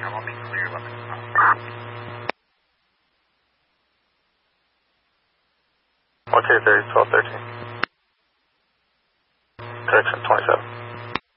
I'll be clear 11. Okay, 30, 12, 13. Correction, 27.